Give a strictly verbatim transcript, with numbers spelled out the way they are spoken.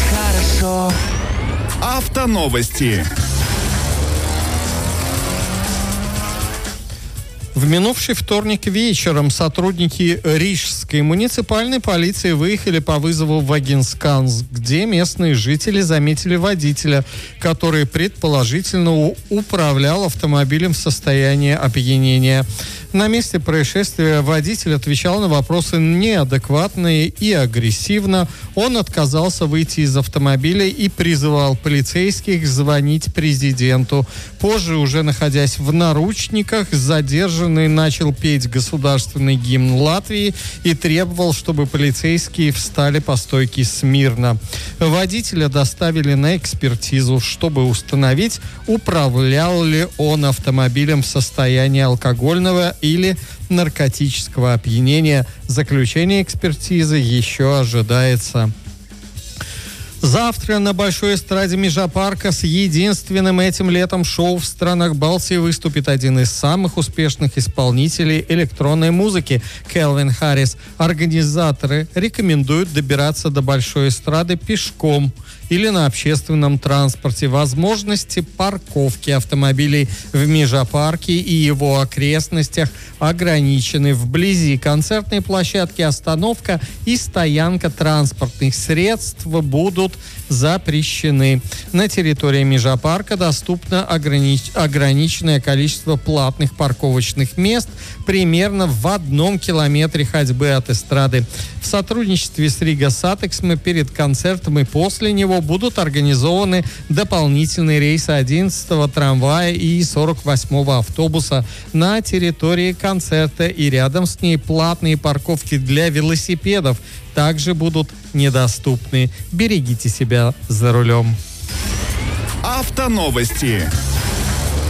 хорошо. Автоновости. В минувший вторник вечером сотрудники Рижской муниципальной полиции выехали по вызову в Агинсканск, где местные жители заметили водителя, который предположительно управлял автомобилем в состоянии опьянения. На месте происшествия водитель отвечал на вопросы неадекватно и агрессивно. Он отказался выйти из автомобиля и призывал полицейских звонить президенту. Позже, уже находясь в наручниках, задержанный начал петь государственный гимн Латвии и требовал, чтобы полицейские встали по стойке смирно. Водителя доставили на экспертизу, чтобы установить, управлял ли он автомобилем в состоянии алкогольного или наркотического опьянения. Заключение экспертизы еще ожидается. Завтра на Большой эстраде Межапарка с единственным этим летом шоу в странах Балтии выступит один из самых успешных исполнителей электронной музыки – Кэлвин Харрис. Организаторы рекомендуют добираться до Большой эстрады пешком или на общественном транспорте. Возможности парковки автомобилей в Межапарке и его окрестностях ограничены. Вблизи концертной площадки остановка и стоянка транспортных средств будут запрещены. На территории Межапарка доступно огранич... ограниченное количество платных парковочных мест примерно в одном километре ходьбы от эстрады. В сотрудничестве с Рига Сатексме перед концертом и после него будут организованы дополнительные рейсы одиннадцатого трамвая и сорок восьмого автобуса на территории концерта, и рядом с ней платные парковки для велосипедов также будут недоступны. Берегите себя за рулем. Автоновости.